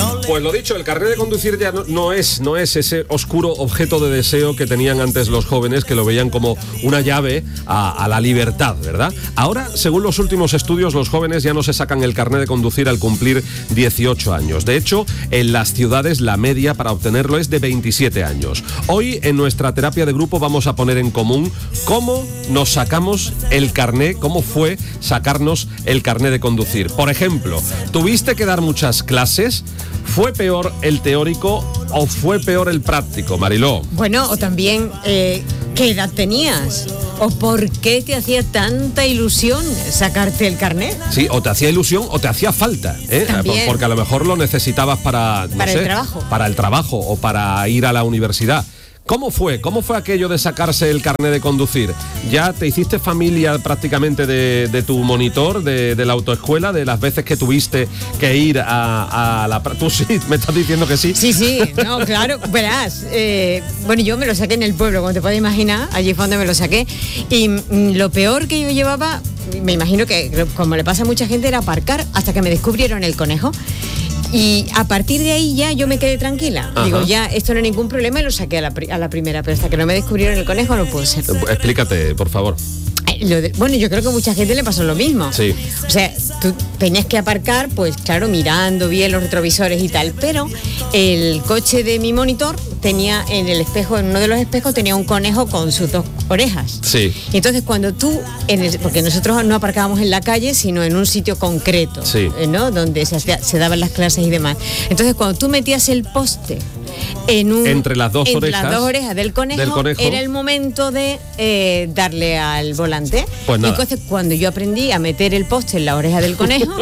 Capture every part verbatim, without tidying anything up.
Pues lo dicho, el carnet de conducir ya no, no es no es ese oscuro objeto de deseo que tenían antes los jóvenes, que lo veían como una llave a, a la libertad, ¿verdad? Ahora, según los últimos estudios, los jóvenes ya no se sacan el carnet de conducir al cumplir dieciocho años. De hecho, en las ciudades la media para obtenerlo es de veintisiete años. Hoy, en nuestra terapia de grupo, vamos a poner en común cómo nos sacamos el carnet, cómo fue sacarnos el carnet de conducir. Por ejemplo, ¿tuviste que dar muchas clases? ¿Fue peor el teórico o fue peor el práctico, Mariló? Bueno, o también, eh, ¿qué edad tenías? ¿O por qué te hacía tanta ilusión sacarte el carnet? Sí, o te hacía ilusión o te hacía falta, ¿eh? También. Porque a lo mejor lo necesitabas para, no Para sé, el trabajo. Para el trabajo o para ir a la universidad. ¿Cómo fue? ¿Cómo fue aquello de sacarse el carnet de conducir? ¿Ya te hiciste familia prácticamente de, de tu monitor, de, de la autoescuela, de las veces que tuviste que ir a, a la... Tú sí, me estás diciendo que sí. Sí, sí, no, claro, verás. Eh, bueno, yo me lo saqué en el pueblo, como te puedes imaginar, allí fue donde me lo saqué. Y mm, lo peor que yo llevaba, me imagino que como le pasa a mucha gente, era aparcar hasta que me descubrieron el conejo. Y a partir de ahí ya yo me quedé tranquila. Ajá. Digo, ya, esto no es ningún problema y lo saqué a la, a la primera, pero hasta que no me descubrieron el conejo no pudo ser. Explícate, por favor. Lo de, bueno, yo creo que a mucha gente le pasó lo mismo. Sí. O sea, tú tenías que aparcar, pues claro, mirando bien los retrovisores y tal, pero el coche de mi monitor tenía en el espejo, en uno de los espejos tenía un conejo con sus dos orejas. Sí. Y entonces cuando tú, en el, porque nosotros no aparcábamos en la calle, sino en un sitio concreto, sí. ¿no? Donde se, hacía, se daban las clases y demás. Entonces cuando tú metías el poste en un, entre las dos entre orejas, las dos orejas del conejo, del conejo, era el momento de eh, darle al volante. Pues nada. Y entonces cuando yo aprendí a meter el poste en la oreja del conejo,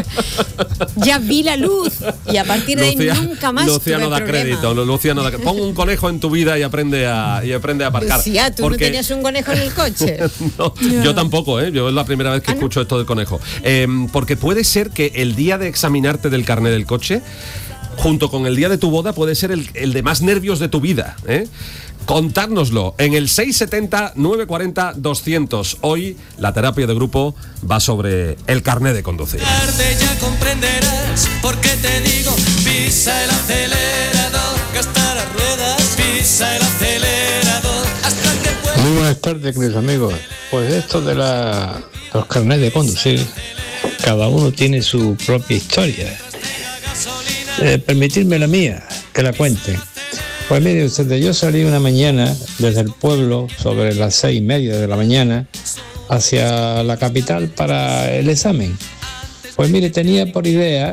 ya vi la luz y a partir de Lucia, ahí nunca más Lucia tuve no da problema. crédito, Lucia no da crédito. Pon un conejo en tu vida y aprende a, y aprende a aparcar. Lucía, ¿tú porque... no tenías un conejo en el coche? no, no. Yo tampoco, ¿eh? Yo es la primera vez que ¿Ah, no? escucho esto del conejo. Eh, porque puede ser que el día de examinarte del carnet del coche, junto con el día de tu boda, puede ser el, el de más nervios de tu vida, ¿eh? Contárnoslo en el seis setenta, nueve cuarenta, doscientos. Hoy la terapia de grupo va sobre el carnet de conducir. Ya comprenderás por qué te digo, pisa el acelerador, gasta las ruedas, pisa el acelerador, hasta que pueda. Muy buenas tardes, queridos amigos. Pues esto de la, los carnets de conducir, cada uno tiene su propia historia. Eh, permitirme la mía, que la cuente. Pues mire ustedes, yo salí una mañana desde el pueblo sobre las seis y media de la mañana hacia la capital para el examen. Pues mire, tenía por idea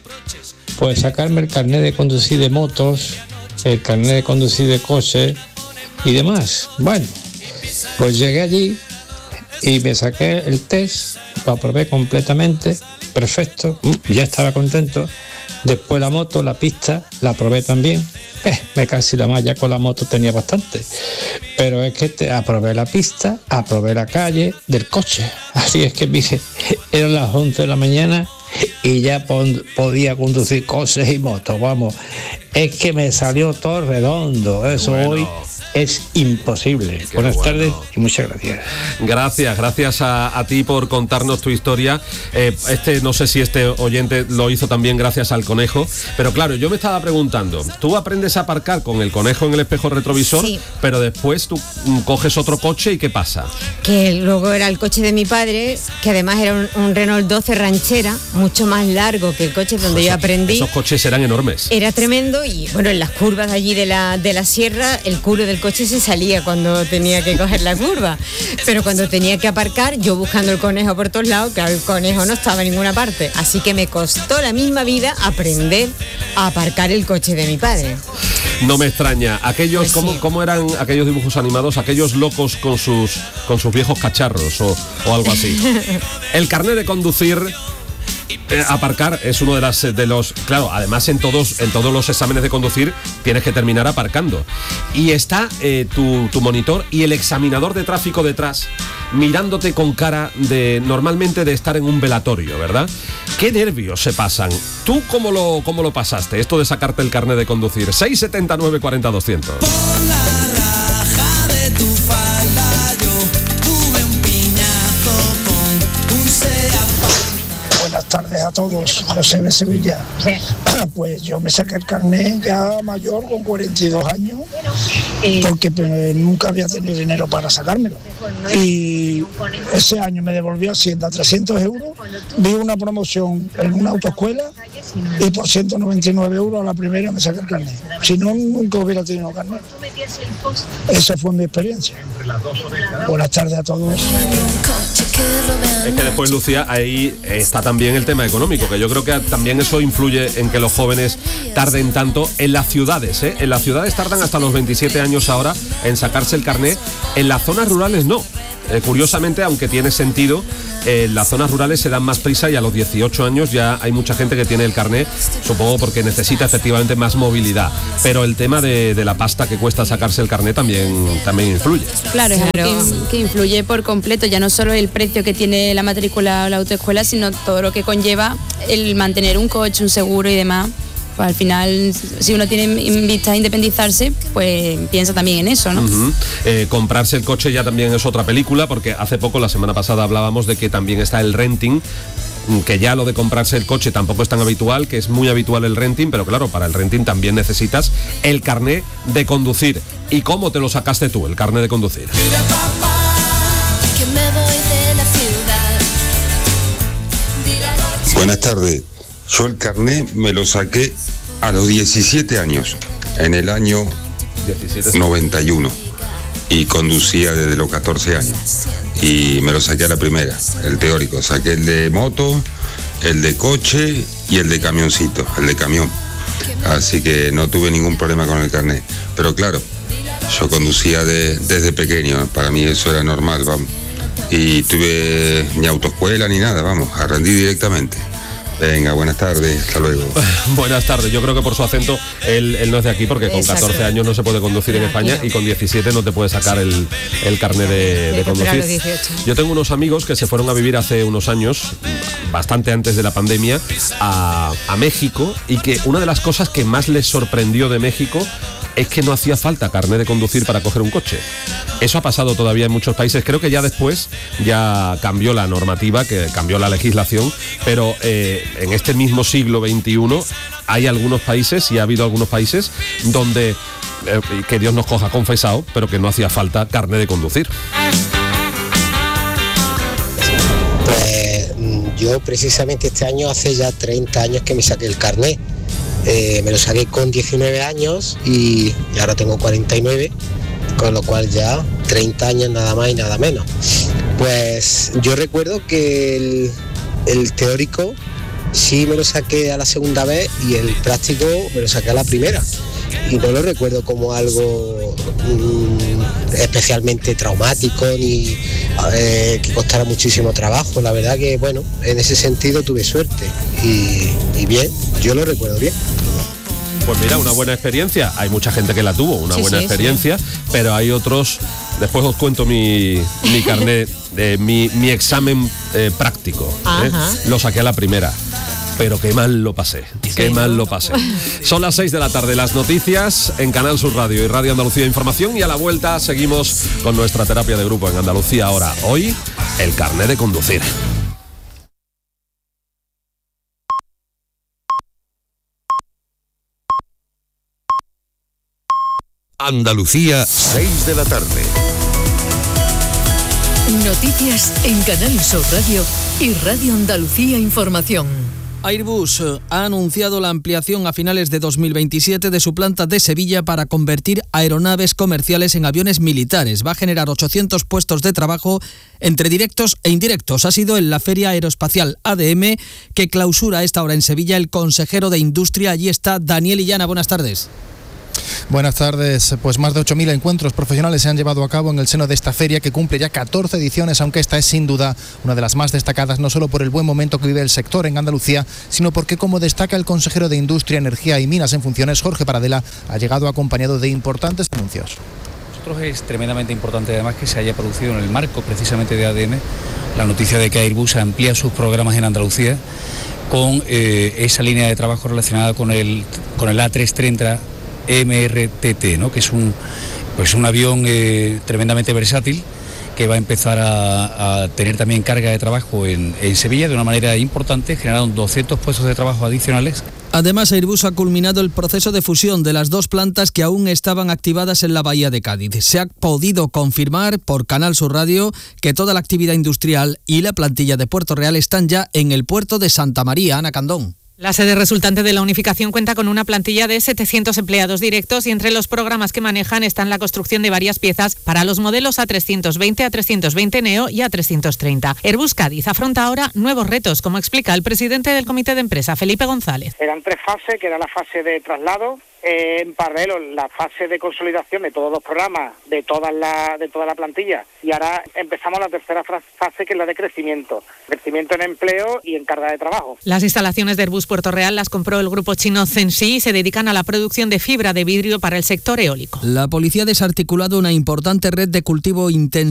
pues sacarme el carnet de conducir de motos, el carnet de conducir de coches y demás. Bueno, pues llegué allí y me saqué el test, lo aprobé completamente, perfecto, ya estaba contento. Después la moto, la pista, la probé también. Eh, me casi la más, ya con la moto tenía bastante. Pero es que te, aprobé la pista, aprobé la calle del coche. Así es que, mire, eran las once de la mañana y ya pon, podía conducir coches y motos, vamos. Es que me salió todo redondo. Eso bueno. Hoy es imposible. Qué Buenas bueno. tardes y muchas gracias. Gracias, gracias a, a ti por contarnos tu historia. Eh, este, no sé si este oyente lo hizo también gracias al conejo, pero claro, yo me estaba preguntando, tú aprendes a aparcar con el conejo en el espejo retrovisor, sí. Pero después tú mm, coges otro coche y ¿qué pasa? Que luego era el coche de mi padre, que además era un, un Renault doce ranchera, mucho más largo que el coche donde o sea, yo aprendí. Esos coches eran enormes. Era tremendo y bueno, en las curvas allí de la, de la sierra, el culo del coche se salía cuando tenía que coger la curva, pero cuando tenía que aparcar, yo buscando el conejo por todos lados, claro, el conejo no estaba en ninguna parte, así que me costó la misma vida aprender a aparcar el coche de mi padre. No me extraña. Aquellos, pues ¿cómo, sí. ¿Cómo eran aquellos dibujos animados? Aquellos locos con sus con sus viejos cacharros o, o algo así. El carnet de conducir. Eh, aparcar es uno de las de los claro, además en todos en todos los exámenes de conducir tienes que terminar aparcando y está eh, tu, tu monitor y el examinador de tráfico detrás mirándote con cara de normalmente de estar en un velatorio, ¿verdad? Qué nervios se pasan. ¿Tú cómo lo cómo lo pasaste esto de sacarte el carnet de conducir? seis setenta, nueve cuarenta, doscientos. Buenas tardes a todos, José de Sevilla. Pues yo me saqué el carnet ya mayor, con cuarenta y dos años, porque pues, nunca había tenido dinero para sacármelo. Y ese año me devolvió Hacienda trescientos euros, vi una promoción en una autoescuela y por ciento noventa y nueve euros a la primera me saqué el carnet. Si no, nunca hubiera tenido carnet. Esa fue mi experiencia. Buenas tardes a todos. Es que después, Lucía, ahí está también el tema económico, que yo creo que también eso influye en que los jóvenes tarden tanto en las ciudades, ¿eh? En las ciudades tardan hasta los veintisiete años ahora en sacarse el carnet, en las zonas rurales no. Eh, curiosamente, aunque tiene sentido, eh, en las zonas rurales se dan más prisa y a los dieciocho años ya hay mucha gente que tiene el carnet, supongo porque necesita efectivamente más movilidad. Pero el tema de, de la pasta que cuesta sacarse el carnet también, también influye. Claro, es algo que, que influye por completo, ya no solo el precio que tiene la matrícula o la autoescuela, sino todo lo que conlleva el mantener un coche, un seguro y demás. Pues al final, si uno tiene en vista independizarse, pues piensa también en eso, ¿no? Uh-huh. Eh, comprarse el coche ya también es otra película, porque hace poco, la semana pasada, hablábamos de que también está el renting, que ya lo de comprarse el coche tampoco es tan habitual, que es muy habitual el renting, pero claro, para el renting también necesitas el carnet de conducir. ¿Y cómo te lo sacaste tú, el carnet de conducir? Buenas tardes. Yo el carnet me lo saqué a los diecisiete años, en el año noventa y uno, y conducía desde los catorce años, y me lo saqué a la primera, el teórico. Saqué el de moto, el de coche y el de camioncito, el de camión, así que no tuve ningún problema con el carnet. Pero claro, yo conducía de, desde pequeño, para mí eso era normal, vamos, y tuve ni autoescuela ni nada, vamos, aprendí directamente. Venga, buenas tardes, hasta luego. Buenas tardes, yo creo que por su acento él, él no es de aquí, porque con Exacto. catorce años no se puede conducir en España y con diecisiete no te puedes sacar el, el carnet de, de conducir. Yo tengo unos amigos que se fueron a vivir hace unos años, bastante antes de la pandemia, a, a México, y que una de las cosas que más les sorprendió de México es que no hacía falta carnet de conducir para coger un coche. Eso ha pasado todavía en muchos países. Creo que ya después ya cambió la normativa, que cambió la legislación, pero eh, en este mismo siglo veintiuno hay algunos países, y ha habido algunos países donde, eh, que Dios nos coja confesado, pero que no hacía falta carnet de conducir. Pues yo precisamente este año hace ya treinta años que me saqué el carnet. Eh, me lo saqué con diecinueve años y, y ahora tengo cuarenta y nueve, con lo cual ya treinta años nada más y nada menos. Pues yo recuerdo que el, el teórico sí me lo saqué a la segunda vez y el práctico me lo saqué a la primera. Y no lo recuerdo como algo mmm, especialmente traumático ni eh, que costara muchísimo trabajo. La verdad que, bueno, en ese sentido tuve suerte y, y bien, yo lo recuerdo bien. Pues mira, una buena experiencia. Hay mucha gente que la tuvo, una Sí, buena sí, experiencia, sí. pero hay otros. Después os cuento mi, mi carnet, eh, mi, mi examen eh, práctico. ¿eh? Ajá. Lo saqué a la primera. Pero qué mal lo pasé, qué mal lo pasé. Son las seis de la tarde, las noticias en Canal Sur Radio y Radio Andalucía Información, y a la vuelta seguimos con nuestra terapia de grupo en Andalucía Ahora. Hoy, el carnet de conducir. Andalucía, seis de la tarde. Noticias en Canal Sur Radio y Radio Andalucía Información. Airbus ha anunciado la ampliación a finales de dos mil veintisiete de su planta de Sevilla para convertir aeronaves comerciales en aviones militares. Va a generar ochocientos puestos de trabajo entre directos e indirectos. Ha sido en la Feria Aeroespacial A D M que clausura a esta hora en Sevilla el consejero de Industria. Allí está Daniel Illana. Buenas tardes. Buenas tardes. Pues más de ocho mil encuentros profesionales se han llevado a cabo en el seno de esta feria, que cumple ya catorce ediciones, aunque esta es sin duda una de las más destacadas, no solo por el buen momento que vive el sector en Andalucía, sino porque, como destaca el consejero de Industria, Energía y Minas en funciones, Jorge Paradela, ha llegado acompañado de importantes anuncios. Nosotros es tremendamente importante además que se haya producido en el marco precisamente de A D M la noticia de que Airbus amplía sus programas en Andalucía con eh, esa línea de trabajo relacionada con el, con el A trescientos treinta M R T T, ¿no? Que es un, pues un avión eh, tremendamente versátil que va a empezar a, a tener también carga de trabajo en, en Sevilla de una manera importante. Generaron doscientos puestos de trabajo adicionales. Además, Airbus ha culminado el proceso de fusión de las dos plantas que aún estaban activadas en la bahía de Cádiz. Se ha podido confirmar por Canal Sur Radio que toda la actividad industrial y la plantilla de Puerto Real están ya en el puerto de Santa María. Ana Candón. La sede resultante de la unificación cuenta con una plantilla de setecientos empleados directos y entre los programas que manejan están la construcción de varias piezas para los modelos A trescientos veinte, A trescientos veinte Neo y A trescientos treinta. Airbus Cádiz afronta ahora nuevos retos, como explica el presidente del comité de empresa, Felipe González. Eran tres fases, que era la fase de traslado, eh, en paralelo la fase de consolidación de todos los programas, de toda la, de toda la plantilla, y ahora empezamos la tercera fase, que es la de crecimiento, crecimiento en empleo y en carga de trabajo. Las instalaciones de Airbus Puerto Real las compró el grupo chino Zensi y se dedican a la producción de fibra de vidrio para el sector eólico. La policía ha desarticulado una importante red de cultivo intensivo